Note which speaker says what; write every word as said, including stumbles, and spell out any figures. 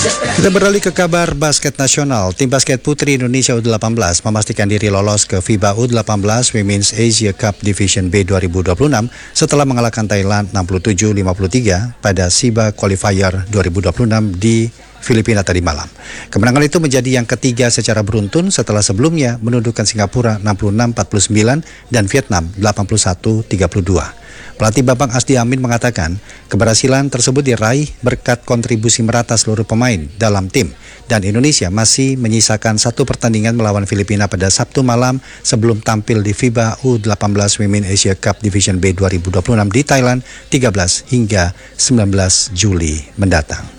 Speaker 1: Kita beralih ke kabar basket nasional. Tim basket putri Indonesia U delapan belas memastikan diri lolos ke FIBA U delapan belas Women's Asia Cup Division B dua ribu dua puluh enam setelah mengalahkan Thailand enam puluh tujuh lima puluh tiga pada SIBA Qualifier dua ribu dua puluh enam di Filipina tadi malam. Kemenangan itu menjadi yang ketiga secara beruntun setelah sebelumnya menundukkan Singapura enam puluh enam empat puluh sembilan dan Vietnam delapan puluh satu tiga puluh dua. Pelatih Bambang Asdi Amin mengatakan keberhasilan tersebut diraih berkat kontribusi merata seluruh pemain dalam tim dan Indonesia masih menyisakan satu pertandingan melawan Filipina pada Sabtu malam sebelum tampil di FIBA U delapan belas Women Asia Cup Division B dua ribu dua puluh enam di Thailand tiga belas hingga sembilan belas Juli mendatang.